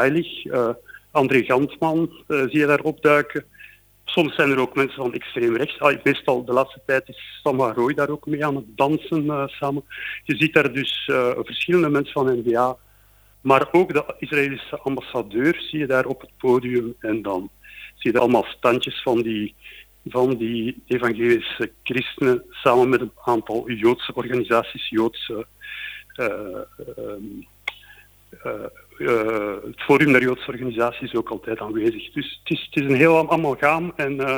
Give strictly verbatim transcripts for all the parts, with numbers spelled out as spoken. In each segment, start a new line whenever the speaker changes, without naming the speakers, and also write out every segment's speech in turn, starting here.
Freilich, uh, André Gantman uh, zie je daar opduiken. Soms zijn er ook mensen van extreem rechts. Ah, meestal de laatste tijd is Sam Roy daar ook mee aan het dansen uh, samen. Je ziet daar dus uh, verschillende mensen van N V A. Maar ook de Israëlische ambassadeur zie je daar op het podium. En dan zie je allemaal standjes van die, van die evangelische christenen samen met een aantal Joodse organisaties, Joodse... Uh, um, uh, uh, het Forum der Joodse Organisaties is ook altijd aanwezig. Dus het is, het is een heel amalgaam en uh,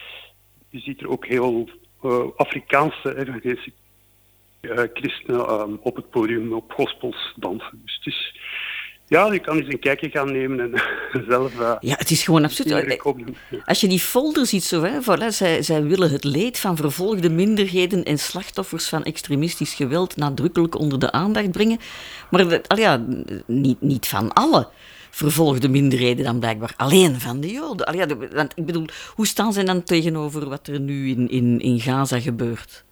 je ziet er ook heel uh, Afrikaanse evangelische uh, christenen uh, op het podium op gospels dansen. Dus het is... Ja, je kan eens een kijkje gaan nemen en zelf... Uh,
ja, het is gewoon absoluut... Als je die folder ziet, zo, hè, voilà, zij, zij willen het leed van vervolgde minderheden en slachtoffers van extremistisch geweld nadrukkelijk onder de aandacht brengen. Maar al ja, niet, niet van alle vervolgde minderheden dan blijkbaar. Alleen van de Joden. Al ja, want ik bedoel, hoe staan zij dan tegenover wat er nu in, in, in Gaza gebeurt?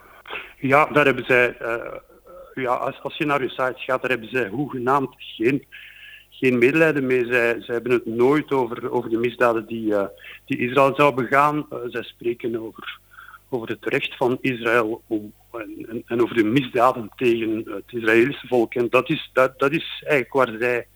Ja, daar hebben zij... Uh, Ja, als, als je naar je site gaat, daar hebben zij hoegenaamd geen, geen medelijden mee. Zij, zij hebben het nooit over, over de misdaden die, uh, die Israël zou begaan. Uh, zij spreken over, over het recht van Israël om, en, en, en over de misdaden tegen het Israëlische volk. En dat is, dat, dat is eigenlijk waar zij...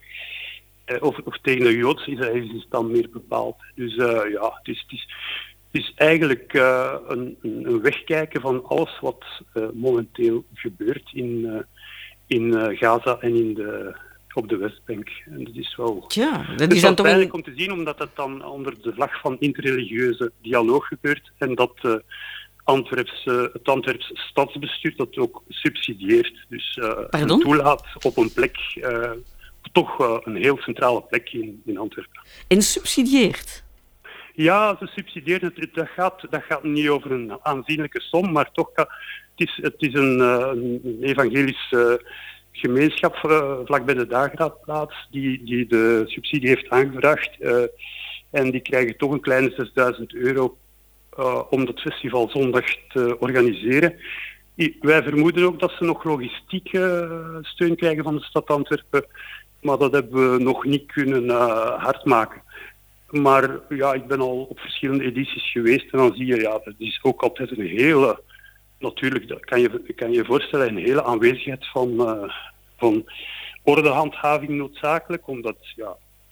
Uh, of, of tegen de Joodse Israëlische stam meer bepaald. Dus uh, ja, het is... Het is Het is eigenlijk uh, een, een wegkijken van alles wat uh, momenteel gebeurt in, uh, in uh, Gaza en in de, op de Westbank. En dat is wel,
Tja, dat
dat
is dan
wel
toch
pijnlijk
een...
om te zien, omdat het dan onder de vlag van interreligieuze dialoog gebeurt en dat uh, Antwerpse, het Antwerpse stadsbestuur dat ook subsidieert. Dus uh, toelaat op een plek, uh, toch uh, een heel centrale plek in, in Antwerpen.
En subsidieert?
Ja, ze subsidiëren het. Dat gaat, dat gaat niet over een aanzienlijke som, maar toch, het is, het is een, een evangelische gemeenschap uh, vlakbij de Dageraadplaats die, die de subsidie heeft aangevraagd. Uh, en die krijgen toch een kleine zesduizend euro uh, om dat festival zondag te organiseren. I, wij vermoeden ook dat ze nog logistieke uh, steun krijgen van de stad Antwerpen, maar dat hebben we nog niet kunnen uh, hardmaken. Maar ja, ik ben al op verschillende edities geweest en dan zie je, ja, het is ook altijd een hele, natuurlijk, dat kan je kan je voorstellen, een hele aanwezigheid van, uh, van ordehandhaving noodzakelijk, omdat ja,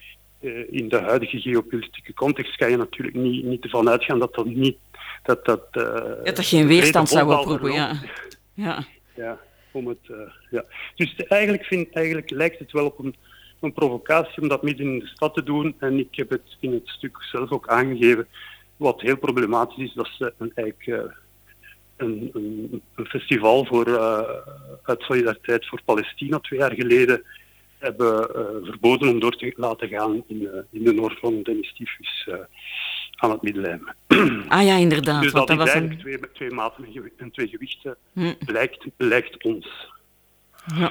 uh, in de huidige geopolitieke context kan je natuurlijk niet, niet ervan uitgaan dat dat niet... Dat dat, uh,
ja, dat geen weerstand zou oproepen, ja.
ja. Ja, om het... Uh, ja. Dus eigenlijk, vind, eigenlijk lijkt het wel op een een provocatie om dat midden in de stad te doen. En ik heb het in het stuk zelf ook aangegeven. Wat heel problematisch is, dat ze een, eigenlijk uh, een, een, een festival voor, uh, uit solidariteit voor Palestina twee jaar geleden hebben uh, verboden om door te laten gaan in, uh, in de noord van Denis Stiefus uh, aan het Middellijm.
Ah ja, inderdaad.
Dus dat,
dat
is
was
eigenlijk
een...
twee, twee maten en twee gewichten,
hm.
lijkt, lijkt ons.
Ja.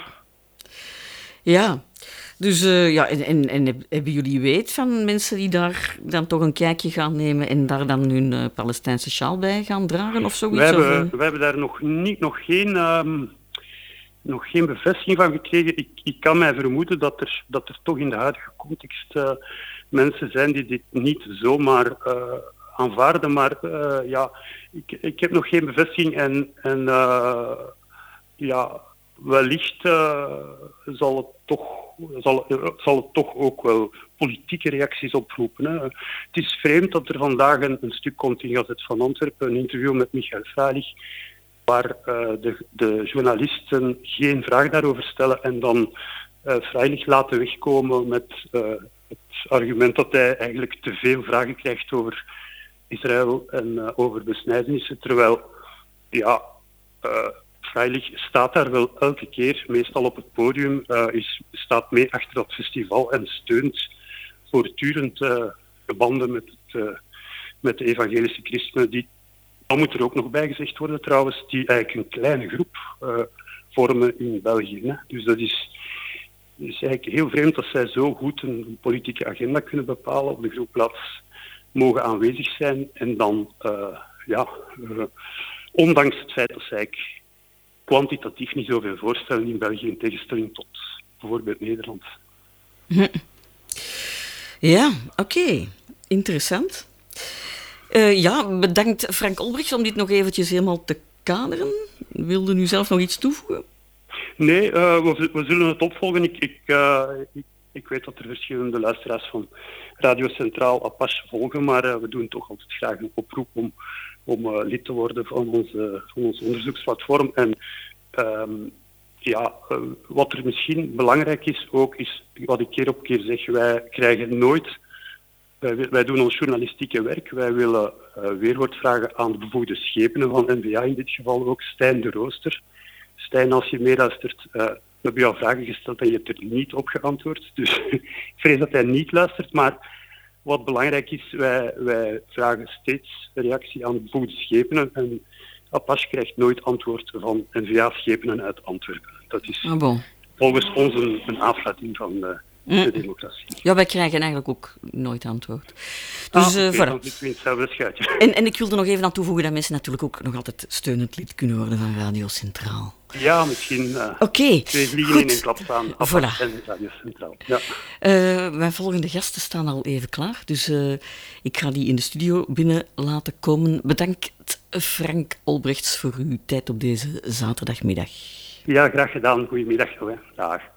Ja, dus uh, ja, en, en, en hebben jullie weet van mensen die daar dan toch een kijkje gaan nemen en daar dan hun uh, Palestijnse sjaal bij gaan dragen of zoiets?
We hebben,
of, uh...
we hebben daar nog, niet, nog, geen, um, nog geen bevestiging van gekregen. Ik, ik kan mij vermoeden dat er, dat er toch in de huidige context uh, mensen zijn die dit niet zomaar uh, aanvaarden. Maar uh, ja, ik, ik heb nog geen bevestiging en, en uh, ja... Wellicht uh, zal, het toch, zal, zal het toch ook wel politieke reacties oproepen. Hè. Het is vreemd dat er vandaag een, een stuk komt in Gazet van Antwerpen, een interview met Michael Freilich, waar uh, de, de journalisten geen vraag daarover stellen en dan uh, Freilich laten wegkomen met uh, het argument dat hij eigenlijk te veel vragen krijgt over Israël en uh, over besnijdenissen, terwijl ja... Uh, Freilich staat daar wel elke keer, meestal op het podium, uh, is, staat mee achter dat festival en steunt voortdurend uh, de banden met, het, uh, met de evangelische christenen. Die, dat moet er ook nog bij gezegd worden trouwens, die eigenlijk een kleine groep uh, vormen in België. Hè. Dus dat is, dat is eigenlijk heel vreemd dat zij zo goed een politieke agenda kunnen bepalen, op de groepplaats mogen aanwezig zijn en dan, uh, ja, uh, ondanks het feit dat zij eigenlijk kwantitatief niet zoveel voorstellen in België in tegenstelling tot bijvoorbeeld Nederland.
Hm. Ja, oké. Okay. Interessant. Uh, ja, bedankt Frank Olbrechts om dit nog eventjes helemaal te kaderen. Wilde u zelf nog iets toevoegen?
Nee, uh, we, we zullen het opvolgen. Ik, ik, uh, ik, ik weet dat er verschillende luisteraars van Radio Centraal Apache volgen, maar uh, we doen toch altijd graag een oproep om, om uh, lid te worden van, onze, van ons onderzoeksplatform. En um, ja, uh, wat er misschien belangrijk is ook, is wat ik keer op keer zeg, wij krijgen nooit... Wij, wij doen ons journalistieke werk. Wij willen uh, weerwoord vragen aan de bevoegde schepenen van N V A, in dit geval ook Stijn de Rooster. Stijn, als je meeluistert, uh, we hebben jou vragen gesteld en je hebt er niet op geantwoord. Dus ik vrees dat hij niet luistert. Maar wat belangrijk is, wij, wij vragen steeds reactie aan de bevoegde schepenen. En Apache krijgt nooit antwoord van N V A-schepenen uit Antwerpen. Dat is
ah, bon.
volgens ons een, een afsluiting van de, de democratie.
Ja, wij krijgen eigenlijk ook nooit antwoord. Dus,
ah, okay,
uh, voilà.
dan zitten we in hetzelfde schuitje.
En, en ik wil er nog even aan toevoegen dat mensen natuurlijk ook nog altijd steunend lid kunnen worden van Radio Centraal.
Ja, misschien uh,
okay,
twee vliegen in één klap staan.
Voilà.
En Radio Centraal. Ja.
Uh, mijn volgende gasten staan al even klaar, dus uh, ik ga die in de studio binnen laten komen. Bedankt Frank Olbrechts voor uw tijd op deze zaterdagmiddag.
Ja, graag gedaan. Goedemiddag. Dag.